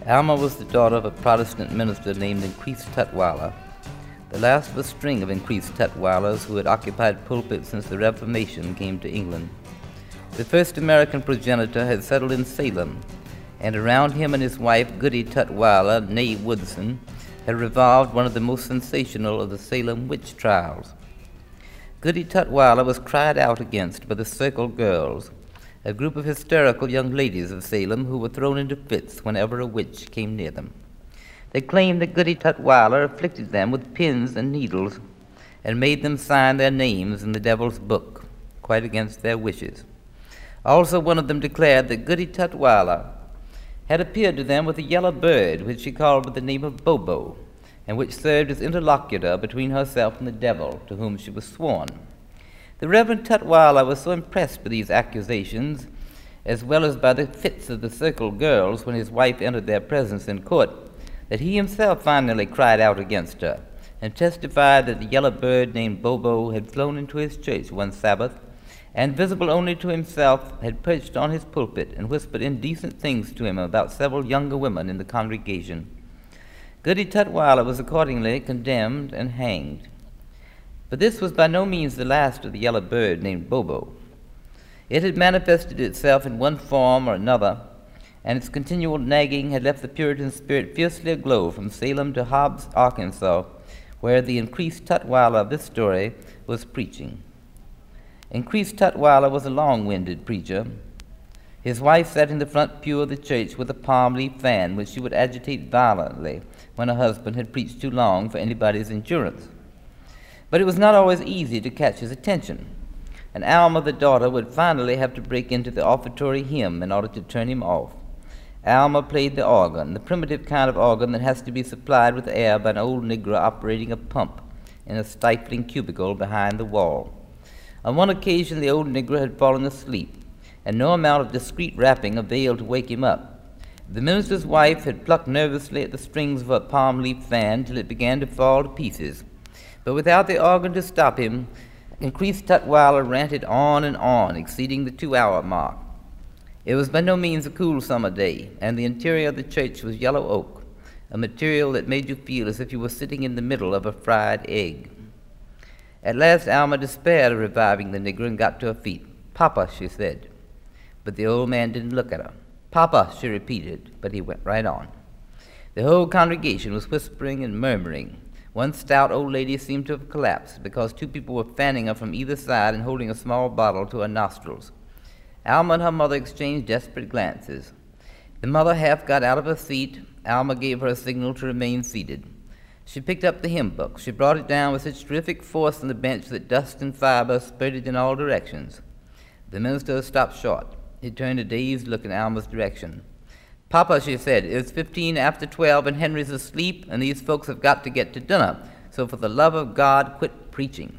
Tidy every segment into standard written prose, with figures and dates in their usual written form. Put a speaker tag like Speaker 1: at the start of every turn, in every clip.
Speaker 1: Alma was the daughter of a Protestant minister named Increase Tutwiler, the last of a string of Increase Tutwilers who had occupied pulpits since the Reformation came to England. The first American progenitor had settled in Salem, and around him and his wife, Goody Tutwiler, née Woodson, had revolved one of the most sensational of the Salem witch trials. Goody Tutwiler was cried out against by the Circle Girls, a group of hysterical young ladies of Salem who were thrown into fits whenever a witch came near them. They claimed that Goody Tutwiler afflicted them with pins and needles and made them sign their names in the devil's book, quite against their wishes. Also, one of them declared that Goody Tutwiler had appeared to them with a yellow bird, which she called by the name of Bobo, and which served as interlocutor between herself and the devil, to whom she was sworn. The Reverend Tutwiler was so impressed by these accusations, as well as by the fits of the Circle Girls when his wife entered their presence in court, that he himself finally cried out against her, and testified that the yellow bird named Bobo had flown into his church one Sabbath, and, visible only to himself, had perched on his pulpit and whispered indecent things to him about several younger women in the congregation. Goody Tutwiler was accordingly condemned and hanged. But this was by no means the last of the yellow bird named Bobo. It had manifested itself in one form or another, and its continual nagging had left the Puritan spirit fiercely aglow from Salem to Hobbs, Arkansas, where the Increase Tutwiler of this story was preaching. Increase Tutwiler was a long-winded preacher. His wife sat in the front pew of the church with a palm leaf fan, which she would agitate violently when her husband had preached too long for anybody's endurance. But it was not always easy to catch his attention, and Alma, the daughter, would finally have to break into the offertory hymn in order to turn him off. Alma played the organ, the primitive kind of organ that has to be supplied with air by an old Negro operating a pump in a stifling cubicle behind the wall. On one occasion the old Negro had fallen asleep, and no amount of discreet rapping availed to wake him up. The minister's wife had plucked nervously at the strings of her palm leaf fan till it began to fall to pieces. But without the organ to stop him, Increase Tutwiler ranted on and on, exceeding the 2-hour mark. It was by no means a cool summer day, and the interior of the church was yellow oak, a material that made you feel as if you were sitting in the middle of a fried egg. At last Alma despaired of reviving the Negro and got to her feet. "Papa," she said. But the old man didn't look at her. "Papa," she repeated, but he went right on. The whole congregation was whispering and murmuring. One stout old lady seemed to have collapsed because two people were fanning her from either side and holding a small bottle to her nostrils. Alma and her mother exchanged desperate glances. The mother half got out of her seat. Alma gave her a signal to remain seated. She picked up the hymn book. She brought it down with such terrific force on the bench that dust and fiber spurted in all directions. The minister stopped short. He turned a dazed look in Alma's direction. "Papa," she said, "it's 15 after 12 and Henry's asleep and these folks have got to get to dinner, so for the love of God, quit preaching."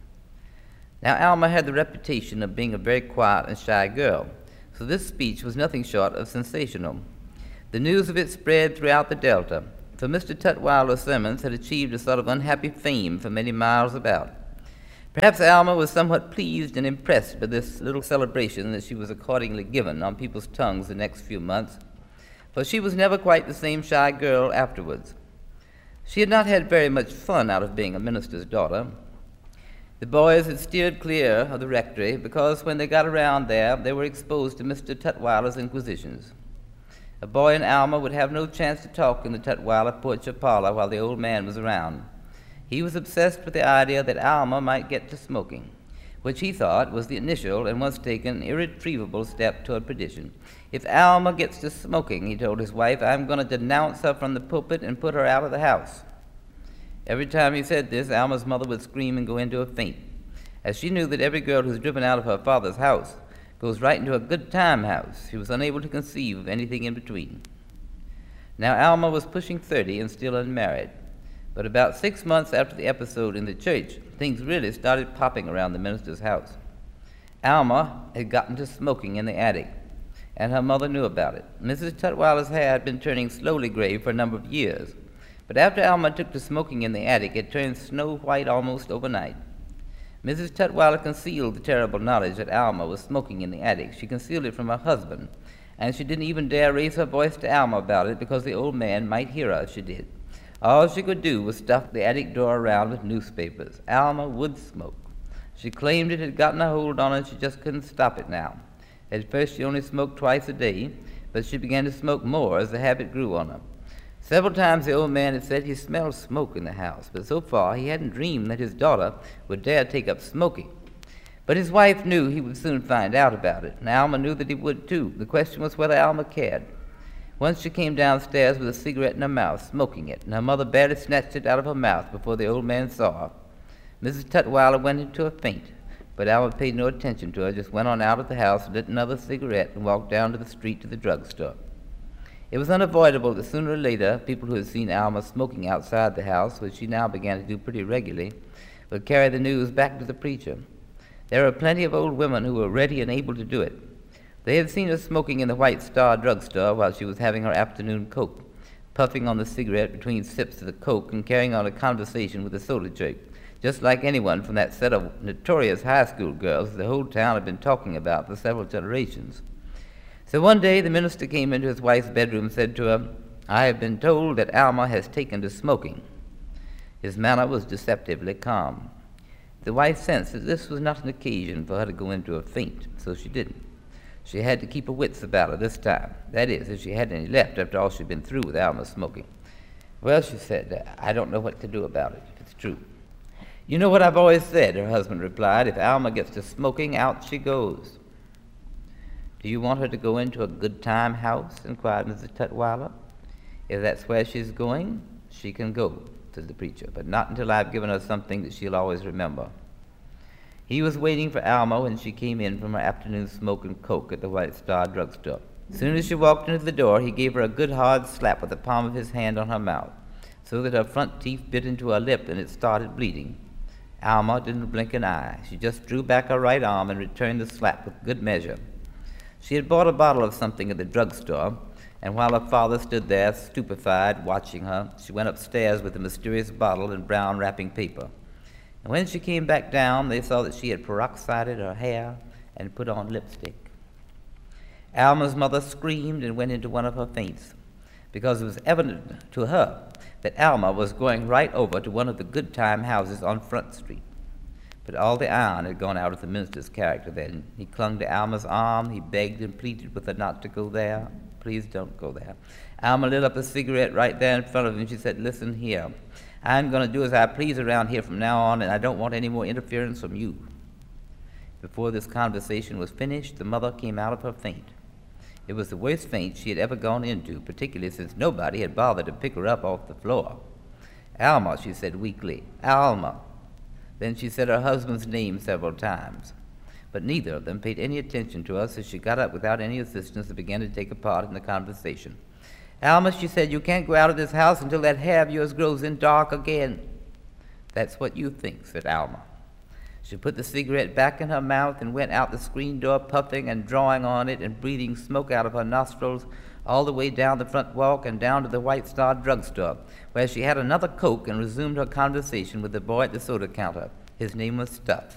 Speaker 1: Now Alma had the reputation of being a very quiet and shy girl, so this speech was nothing short of sensational. The news of it spread throughout the Delta, for Mr. Tutwiler's sermons had achieved a sort of unhappy fame for many miles about. Perhaps Alma was somewhat pleased and impressed by this little celebration that she was accordingly given on people's tongues the next few months, for she was never quite the same shy girl afterwards. She had not had very much fun out of being a minister's daughter. The boys had steered clear of the rectory because when they got around there, they were exposed to Mr. Tutwiler's inquisitions. A boy and Alma would have no chance to talk in the Tutwiler porch or parlor while the old man was around. He was obsessed with the idea that Alma might get to smoking, which he thought was the initial and once taken irretrievable step toward perdition. "If Alma gets to smoking," he told his wife, "I'm going to denounce her from the pulpit and put her out of the house." Every time he said this, Alma's mother would scream and go into a faint, as she knew that every girl who's driven out of her father's house goes right into a good-time house. She was unable to conceive of anything in between. Now Alma was pushing 30 and still unmarried, but about 6 months after the episode in the church, things really started popping around the minister's house. Alma had gotten to smoking in the attic, and her mother knew about it. Mrs. Tutwiler's hair had been turning slowly gray for a number of years, but after Alma took to smoking in the attic, it turned snow white almost overnight. Mrs. Tutwiler concealed the terrible knowledge that Alma was smoking in the attic. She concealed it from her husband, and she didn't even dare raise her voice to Alma about it because the old man might hear her if she did. All she could do was stuff the attic door around with newspapers. Alma would smoke. She claimed it had gotten a hold on her and she just couldn't stop it now. At first she only smoked twice a day, but she began to smoke more as the habit grew on her. Several times the old man had said he smelled smoke in the house, but so far he hadn't dreamed that his daughter would dare take up smoking. But his wife knew he would soon find out about it, and Alma knew that he would too. The question was whether Alma cared. Once she came downstairs with a cigarette in her mouth, smoking it, and her mother barely snatched it out of her mouth before the old man saw her. Mrs. Tutwiler went into a faint, but Alma paid no attention to her, just went on out of the house, lit another cigarette, and walked down to the street to the drugstore. It was unavoidable that sooner or later people who had seen Alma smoking outside the house, which she now began to do pretty regularly, would carry the news back to the preacher. There were plenty of old women who were ready and able to do it. They had seen her smoking in the White Star drugstore while she was having her afternoon coke, puffing on the cigarette between sips of the coke and carrying on a conversation with the soda jerk, just like anyone from that set of notorious high school girls the whole town had been talking about for several generations. So one day the minister came into his wife's bedroom and said to her, "I have been told that Alma has taken to smoking." His manner was deceptively calm. The wife sensed that this was not an occasion for her to go into a faint, so she didn't. She had to keep her wits about her this time. That is, if she had any left after all she'd been through with Alma smoking. "Well," she said, "I don't know what to do about it, if it's true." "You know what I've always said," her husband replied. "If Alma gets to smoking, out she goes." "Do you want her to go into a good-time house?" inquired Mrs. Tutwiler. "If that's where she's going, she can go," said the preacher, "but not until I've given her something that she'll always remember." He was waiting for Alma when she came in from her afternoon smoke and coke at the White Star drugstore. As soon as she walked into the door, he gave her a good hard slap with the palm of his hand on her mouth, so that her front teeth bit into her lip and it started bleeding. Alma didn't blink an eye. She just drew back her right arm and returned the slap with good measure. She had bought a bottle of something at the drugstore, and while her father stood there, stupefied, watching her, she went upstairs with the mysterious bottle and brown wrapping paper. And when she came back down, they saw that she had peroxided her hair and put on lipstick. Alma's mother screamed and went into one of her faints, because it was evident to her that Alma was going right over to one of the good-time houses on Front Street. But all the iron had gone out of the minister's character then. He clung to Alma's arm. He begged and pleaded with her not to go there. "Please don't go there." Alma lit up a cigarette right there in front of him. She said, "Listen here. I'm going to do as I please around here from now on, and I don't want any more interference from you." Before this conversation was finished, the mother came out of her faint. It was the worst faint she had ever gone into, particularly since nobody had bothered to pick her up off the floor. "Alma," she said weakly, "Alma." Then she said her husband's name several times, but neither of them paid any attention to her, so she got up without any assistance and began to take a part in the conversation. "Alma," she said, "you can't go out of this house until that hair of yours grows in dark again." "That's what you think," said Alma. She put the cigarette back in her mouth and went out the screen door, puffing and drawing on it and breathing smoke out of her nostrils all the way down the front walk and down to the White Star drugstore, where she had another Coke and resumed her conversation with the boy at the soda counter. His name was Stuff.